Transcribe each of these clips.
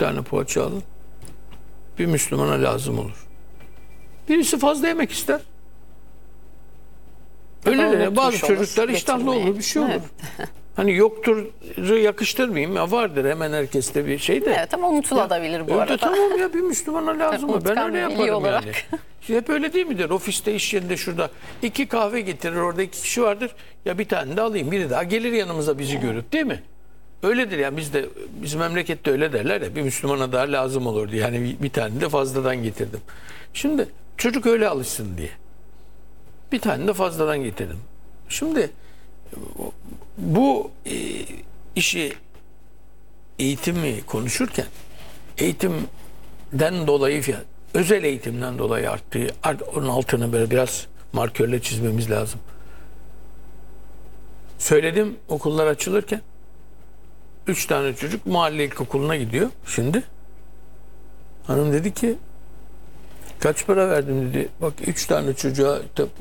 tane poğaça alın. Bir Müslümana lazım olur. Birisi fazla yemek ister. Öyle de bazı çocuklar iştahlı olur, bir şey olur. Evet. Hani yoktur yakıştırmayayım ya, vardır hemen herkeste bir şey de. Evet ama unutulabilir bu arada. Tamam ya, bir Müslümana lazım mı? Ben öyle yaparım olarak. Yani. Hep öyle değil midir? Ofiste, iş yerinde, şurada 2 kahve getirir, orada 2 kişi vardır. Ya bir tane de alayım, biri daha gelir yanımıza bizi görüp, değil mi? Öyledir yani, bizim memlekette öyle derler ya, bir Müslümana daha lazım olur diye. Yani bir tane de fazladan getirdim. Şimdi çocuk öyle alışsın diye. Bir tane de fazladan getirdim. Şimdi bu işi, eğitimi konuşurken eğitimden dolayı özel eğitimden dolayı arttığı, onun altını böyle biraz markörle çizmemiz lazım. Söyledim okullar açılırken 3 tane çocuk mahalle ilkokuluna gidiyor şimdi. Hanım dedi ki kaç para verdim dedi. Bak 3 tane çocuğa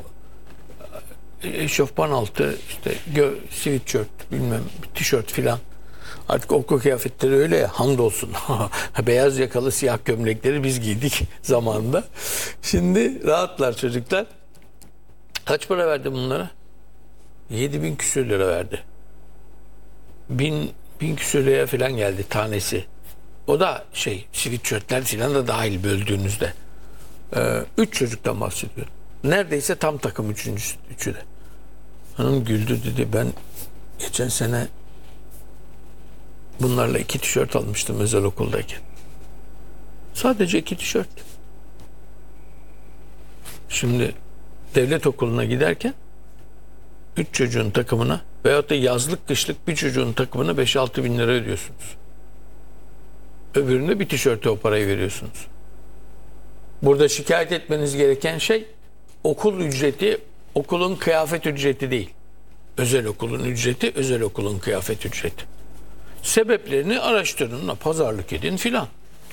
eşofman altı, işte sweatshirt, bilmem tişört filan. Artık okul kıyafetleri öyle ya, hamdolsun. Beyaz yakalı siyah gömlekleri biz giydik zamanında. Şimdi rahatlar çocuklar. Kaç para verdi bunlara? 7.000 küsür lira verdi. 1000 küsür liraya filan geldi tanesi. O da sweatshirtler filan da dahil böldüğünüzde. 3 çocuktan bahsediyorum. Neredeyse tam takım üçü de. Hanım güldü dedi, ben geçen sene bunlarla 2 tişört almıştım özel okuldayken. Sadece 2 tişört. Şimdi devlet okuluna giderken 3 çocuğun takımına veyahut da yazlık kışlık bir çocuğun takımına 5-6 bin lira ödüyorsunuz. Öbüründe bir tişörte o parayı veriyorsunuz. Burada şikayet etmeniz gereken şey okul ücreti, okulun kıyafet ücreti değil. Özel okulun ücreti, özel okulun kıyafet ücreti. Sebeplerini araştırın, pazarlık edin filan.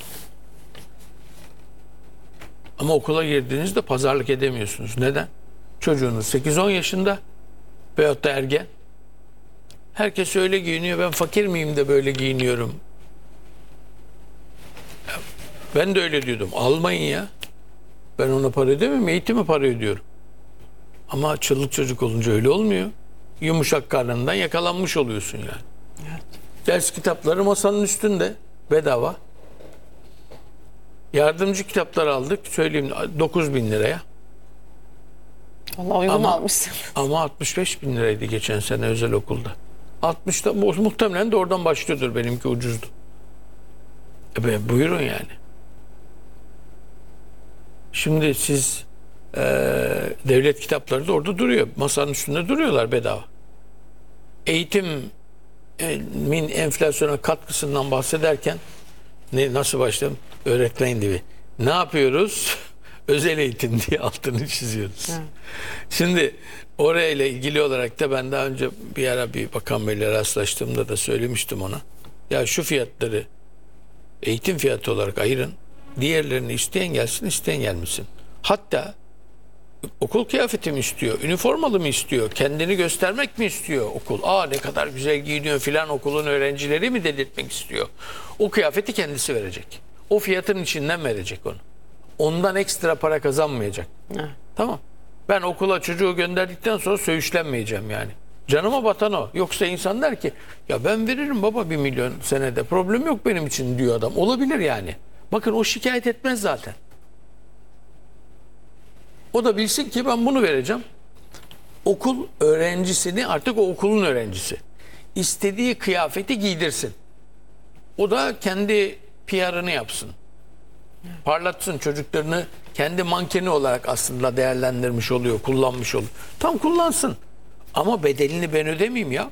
Ama okula girdiğinizde pazarlık edemiyorsunuz. Neden? Çocuğunuz 8-10 yaşında veyahut da ergen. Herkes öyle giyiniyor, ben fakir miyim de böyle giyiniyorum. Ben de öyle diyordum. Almayın ya. Ben ona para ödemiyorum, eğitime para ödüyorum. Ama çılgın çocuk olunca öyle olmuyor. Yumuşak karnından yakalanmış oluyorsun yani. Evet. Ders kitapları masanın üstünde bedava. Yardımcı kitaplar aldık. Söyleyeyim 9.000 liraya. Vallahi uygun almışsın. Ama 65 bin liraydı geçen sene özel okulda. 60'da muhtemelen de oradan başlıyordur, benimki ucuzdu. Buyurun yani. Şimdi siz devlet kitapları da orada duruyor. Masanın üstünde duruyorlar bedava. Eğitimin enflasyona katkısından bahsederken nasıl başladım? Öğretmen gibi. Ne yapıyoruz? Özel eğitim diye altını çiziyoruz. Evet. Şimdi orayla ilgili olarak da ben daha önce bir ara bir bakan beyle rastlaştığımda da söylemiştim ona. Ya şu fiyatları eğitim fiyatı olarak ayırın. Diğerlerini isteyen gelsin, isteyen gelmesin. Hatta okul kıyafeti mi istiyor, üniformalı mı istiyor, kendini göstermek mi istiyor okul? Ne kadar güzel giyiniyor filan, okulun öğrencileri mi dedirtmek istiyor? O kıyafeti kendisi verecek. O fiyatın içinden verecek onu. Ondan ekstra para kazanmayacak. Tamam. Ben okula çocuğu gönderdikten sonra söğüşlenmeyeceğim yani. Canıma batan o. Yoksa insan der ki ya ben veririm baba 1 milyon senede, problem yok benim için diyor adam. Olabilir yani. Bakın o şikayet etmez zaten. O da bilsin ki ben bunu vereceğim. Okul öğrencisini, artık o okulun öğrencisi, İstediği kıyafeti giydirsin. O da kendi PR'ını yapsın. Parlatsın, çocuklarını kendi mankeni olarak aslında değerlendirmiş oluyor, kullanmış oluyor. Tam kullansın. Ama bedelini ben ödemeyeyim ya.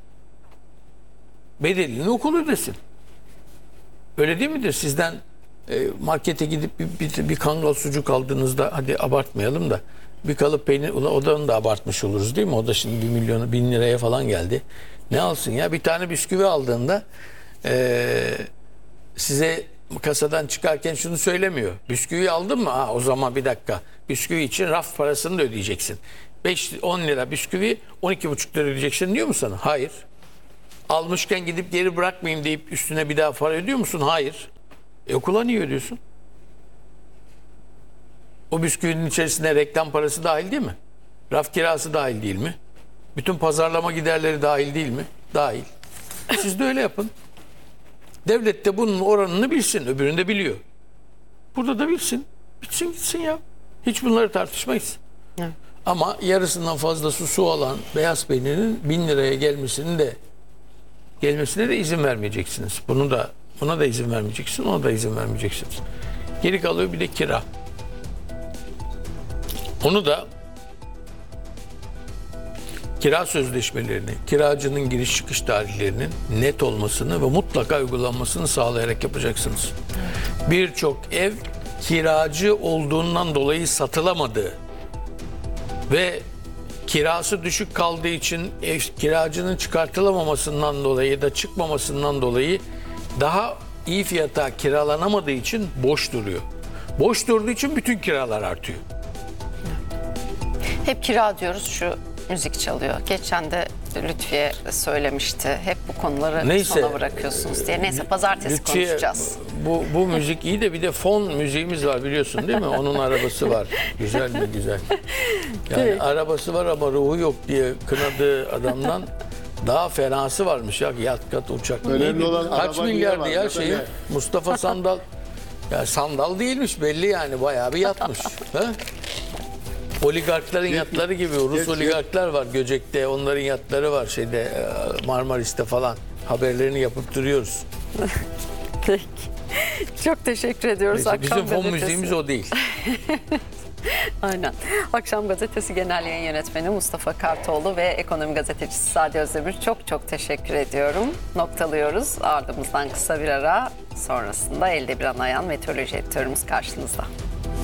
Bedelini okul ödesin. Öyle değil midir? Sizden markete gidip bir kangal sucuk aldığınızda, hadi abartmayalım da, bir kalıp peynir, odanı da abartmış oluruz değil mi? O da şimdi 1 milyona 1000 liraya falan geldi. Ne alsın ya? Bir tane bisküvi aldığında size kasadan çıkarken şunu söylemiyor. Bisküvi aldın mı? O zaman bir dakika. Bisküvi için raf parasını da ödeyeceksin. 10 lira bisküvi 12,5 lira ödeyeceksin diyor mu sana? Hayır. Almışken gidip geri bırakmayayım deyip üstüne bir daha para ödüyor musun? Hayır. Okula niye ödüyorsun? O bisküvinin içerisine reklam parası dahil değil mi? Raf kirası dahil değil mi? Bütün pazarlama giderleri dahil değil mi? Dahil. Siz de öyle yapın. Devlet de bunun oranını bilsin. Öbürünü de biliyor. Burada da bilsin. Bitsin gitsin ya. Hiç bunları tartışmayız. Evet. Ama yarısından fazlası su alan beyaz peynirin 1000 liraya gelmesine de izin vermeyeceksiniz. Buna da izin vermeyeceksiniz. Ona da izin vermeyeceksiniz. Geri kalıyor bir de kira. Onu da kira sözleşmelerini, kiracının giriş çıkış tarihlerinin net olmasını ve mutlaka uygulanmasını sağlayarak yapacaksınız. Birçok ev kiracı olduğundan dolayı satılamadı ve kirası düşük kaldığı için ev kiracının çıkartılamamasından dolayı da çıkmamasından dolayı daha iyi fiyata kiralanamadığı için boş duruyor. Boş durduğu için bütün kiralar artıyor. Hep kira diyoruz, şu müzik çalıyor. Geçen de Lütfiye söylemişti. Hep bu konuları sona bırakıyorsunuz diye. Neyse pazartesi Lütfiye, konuşacağız. Bu müzik iyi de bir de fon müziğimiz var biliyorsun değil mi? Onun arabası var. Güzel mi güzel. Yani arabası var ama ruhu yok diye kınadığı adamdan daha fenası varmış ya. Yat kat uçak. Önemli olan Kaç araba milyardı niye ya var? şeyi? Mustafa Sandal. Ya sandal değilmiş belli yani. Bayağı bir yatmış. Ha? Oligarkların yatları gibi Rus oligarklar var Göcek'te, onların yatları var Marmaris'te falan. Haberlerini yapıp duruyoruz. Peki. Çok teşekkür ediyoruz. Neyse, bizim fon Gazetesi. müziğimiz o değil. Aynen. Akşam Gazetesi Genel Yayın Yönetmeni Mustafa Kartoğlu ve Ekonomi Gazetecisi Sadi Özdemir, çok teşekkür ediyorum. Noktalıyoruz. Ardımızdan kısa bir ara, sonrasında elde bir anayan meteoroloji editörümüz karşınızda.